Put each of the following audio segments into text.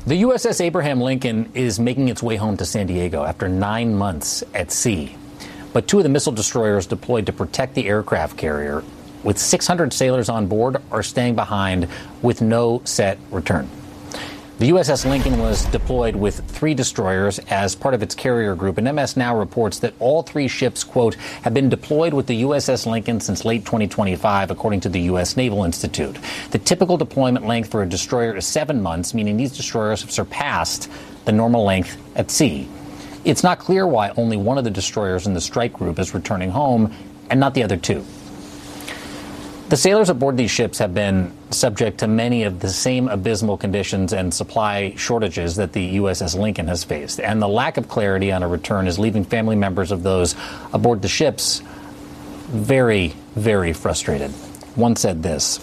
The USS Abraham Lincoln is making its way home to San Diego after 9 months at sea. But two of the missile destroyers deployed to protect the aircraft carrier, with 600 sailors on board, are staying behind with no set return. The USS Lincoln was deployed with 3 destroyers as part of its carrier group, and MS Now reports that all 3 ships, quote, have been deployed with the USS Lincoln since late 2025, according to the U.S. Naval Institute. The typical deployment length for a destroyer is 7 months, meaning these destroyers have surpassed the normal length at sea. It's not clear why only one of the destroyers in the strike group is returning home and not the other 2. The sailors aboard these ships have been subject to many of the same abysmal conditions and supply shortages that the USS Lincoln has faced. And the lack of clarity on a return is leaving family members of those aboard the ships very, very frustrated. One said this: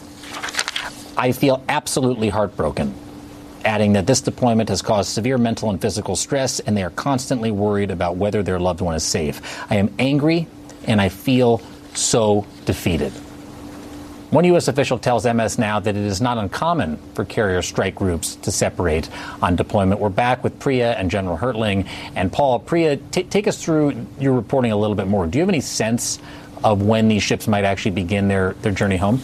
"I feel absolutely heartbroken," adding that this deployment has caused severe mental and physical stress, and they are constantly worried about whether their loved one is safe. "I am angry, and I feel so defeated." One U.S. official tells MS Now that it is not uncommon for carrier strike groups to separate on deployment. We're back with Priya and General Hertling. And Paul, Priya, take us through your reporting a little bit more. Do you have any sense of when these ships might actually begin their journey home?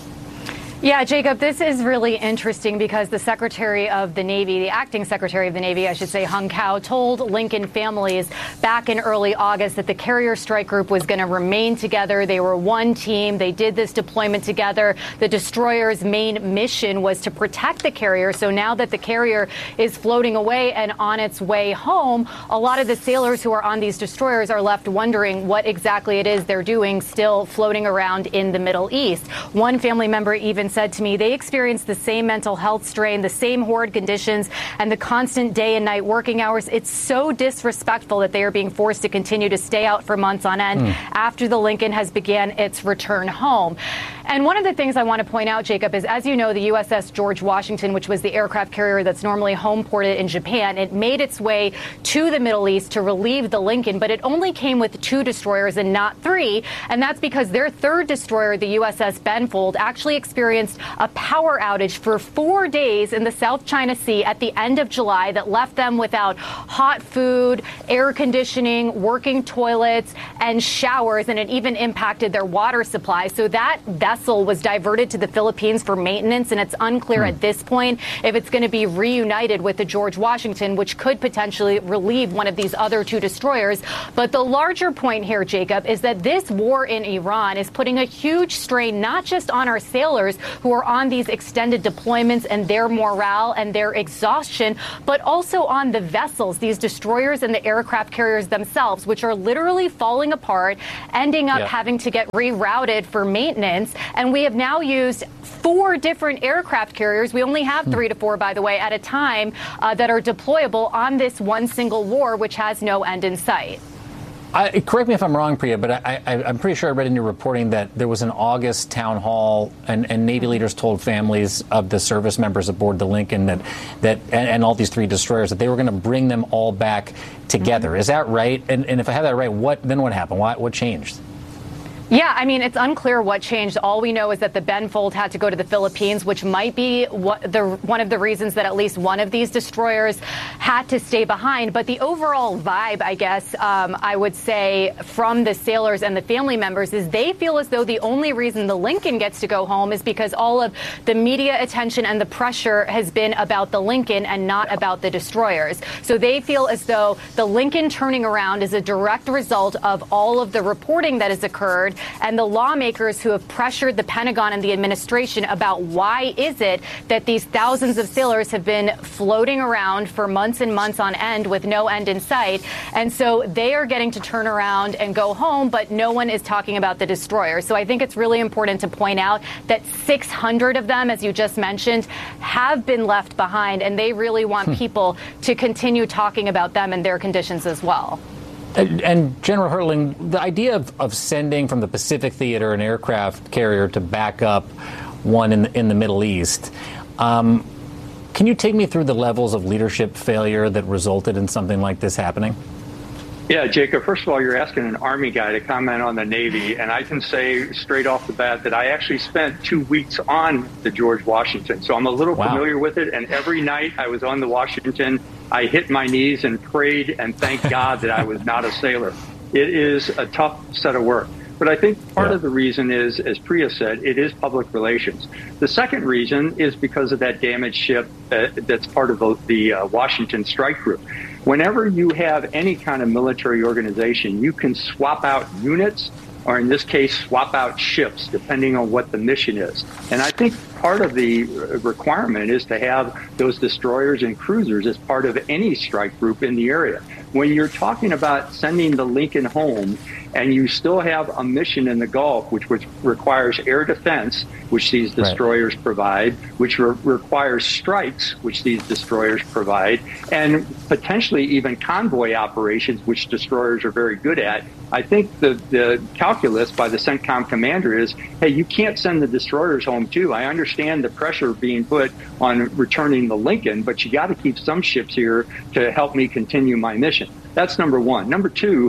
Yeah, Jacob, this is really interesting because the Secretary of the Navy, the acting Secretary of the Navy, I should say, Hung Cao, told Lincoln families back in early August that the carrier strike group was going to remain together. They were one team. They did this deployment together. The destroyer's main mission was to protect the carrier. So now that the carrier is floating away and on its way home, a lot of the sailors who are on these destroyers are left wondering what exactly it is they're doing still floating around in the Middle East. One family member even said to me they experienced the same mental health strain, the same horrid conditions, and the constant day and night working hours. It's so disrespectful that they are being forced to continue to stay out for months on end after the Lincoln has began its return home. And one of the things I want to point out, Jacob, is, as you know, the USS George Washington, which was the aircraft carrier that's normally home ported in Japan, it made its way to the Middle East to relieve the Lincoln, but it only came with 2 destroyers and not 3. And that's because their third destroyer, the USS Benfold, actually experienced a power outage for 4 days in the South China Sea at the end of July that left them without hot food, air conditioning, working toilets, and showers, and it even impacted their water supply. So that vessel was diverted to the Philippines for maintenance, and it's unclear at this point if it's going to be reunited with the George Washington, which could potentially relieve one of these other 2 destroyers. But the larger point here, Jacob, is that this war in Iran is putting a huge strain not just on our sailors who are on these extended deployments and their morale and their exhaustion, but also on the vessels, these destroyers and the aircraft carriers themselves, which are literally falling apart, ending up having to get rerouted for maintenance. And we have now used 4 different aircraft carriers. We only have 3 to 4, by the way, at a time that are deployable on this one single war, which has no end in sight. Correct me if I'm wrong, Priya, but I'm pretty sure I read in your reporting that there was an August town hall and Navy leaders told families of the service members aboard the Lincoln and all these 3 destroyers that they were going to bring them all back together. Is that right? And if I have that right, what happened? What changed? Yeah, I mean, it's unclear what changed. All we know is that the Benfold had to go to the Philippines, which might be one of the reasons that at least one of these destroyers had to stay behind. But the overall vibe, I guess, I would say, from the sailors and the family members is they feel as though the only reason the Lincoln gets to go home is because all of the media attention and the pressure has been about the Lincoln and not about the destroyers. So they feel as though the Lincoln turning around is a direct result of all of the reporting that has occurred and the lawmakers who have pressured the Pentagon and the administration about why is it that these thousands of sailors have been floating around for months and months on end with no end in sight. And so they are getting to turn around and go home, but no one is talking about the destroyer. So I think it's really important to point out that 600 of them, as you just mentioned, have been left behind, and they really want people to continue talking about them and their conditions as well. And General Hertling, the idea of sending from the Pacific Theater an aircraft carrier to back up one in the Middle East, can you take me through the levels of leadership failure that resulted in something like this happening? Yeah, Jacob, first of all, you're asking an Army guy to comment on the Navy, and I can say straight off the bat that I actually spent 2 weeks on the George Washington. So I'm a little familiar with it, and every night I was on the Washington, I hit my knees and prayed and thanked God that I was not a sailor. It is a tough set of work. But I think part of the reason is, as Priya said, it is public relations. The second reason is because of that damaged ship that's part of the Washington Strike Group. Whenever you have any kind of military organization, you can swap out units, or in this case, swap out ships, depending on what the mission is. And I think part of the requirement is to have those destroyers and cruisers as part of any strike group in the area. When you're talking about sending the Lincoln home, and you still have a mission in the Gulf, which requires air defense, which these destroyers provide, which requires strikes, which these destroyers provide, and potentially even convoy operations, which destroyers are very good at. I think the calculus by the CENTCOM commander is, hey, you can't send the destroyers home too. I understand the pressure being put on returning the Lincoln, but you got to keep some ships here to help me continue my mission. That's number one. Number two,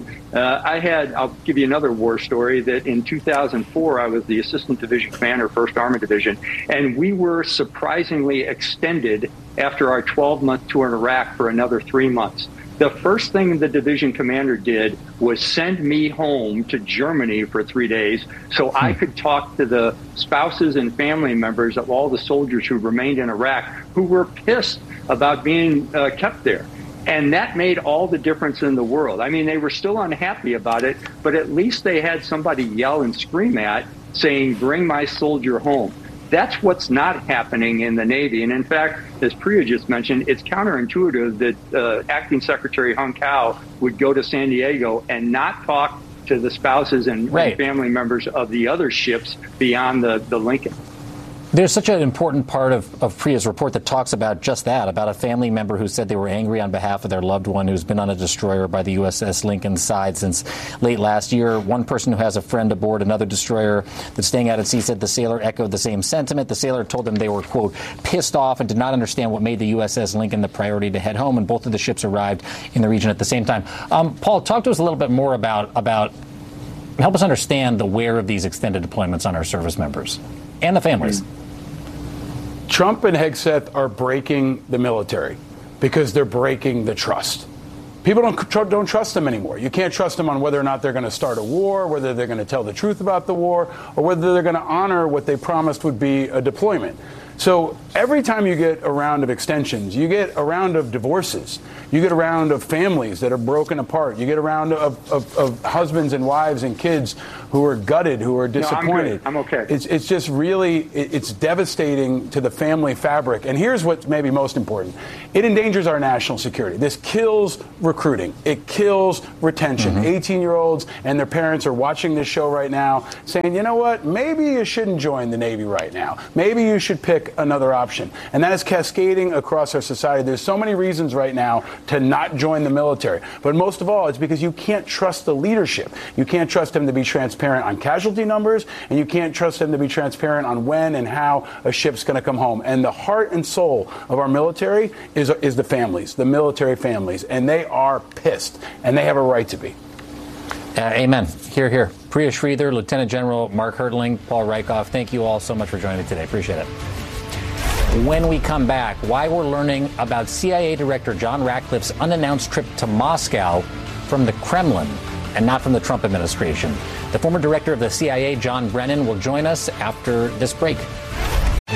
I'll give you another war story, that in 2004, I was the assistant division commander, 1st Armored Division, and we were surprisingly extended after our 12-month tour in Iraq for another 3 months. The first thing the division commander did was send me home to Germany for 3 days so I could talk to the spouses and family members of all the soldiers who remained in Iraq who were pissed about being kept there. And that made all the difference in the world. I mean, they were still unhappy about it, but at least they had somebody yell and scream at saying, bring my soldier home. That's what's not happening in the Navy. And in fact, as Priya just mentioned, it's counterintuitive that Acting Secretary Hung Cao would go to San Diego and not talk to the spouses and family members of the other ships beyond the Lincoln. There's such an important part of Priya's report that talks about just that, about a family member who said they were angry on behalf of their loved one who's been on a destroyer by the USS Lincoln's side since late last year. One person who has a friend aboard another destroyer that's staying out at sea said the sailor echoed the same sentiment. The sailor told them they were, quote, pissed off and did not understand what made the USS Lincoln the priority to head home, and both of the ships arrived in the region at the same time. Paul, talk to us a little bit more about help us understand the wear of these extended deployments on our service members and the families. Trump and Hegseth are breaking the military because they're breaking the trust. People don't trust them anymore. You can't trust them on whether or not they're going to start a war, whether they're going to tell the truth about the war, or whether they're going to honor what they promised would be a deployment. So every time you get a round of extensions, you get a round of divorces, you get a round of families that are broken apart, you get a round of husbands and wives and kids who are gutted, who are disappointed. No, I'm okay. It's just really, it's devastating to the family fabric. And here's what's maybe most important. It endangers our national security. This kills recruiting. It kills retention. 18-year-olds and their parents are watching this show right now saying, you know what, maybe you shouldn't join the Navy right now. Maybe you should pick another option. And that is cascading across our society. There's so many reasons right now to not join the military. But most of all, it's because you can't trust the leadership. You can't trust them to be transparent on casualty numbers, and you can't trust them to be transparent on when and how a ship's going to come home. And the heart and soul of our military is the families, the military families. And they are pissed, and they have a right to be. Amen. Hear, hear. Priya Sridhar, Lieutenant General Mark Hertling, Paul Rieckhoff, thank you all so much for joining me today. Appreciate it. When we come back, why we're learning about CIA Director John Ratcliffe's unannounced trip to Moscow from the Kremlin and not from the Trump administration. The former director of the CIA, John Brennan, will join us after this break.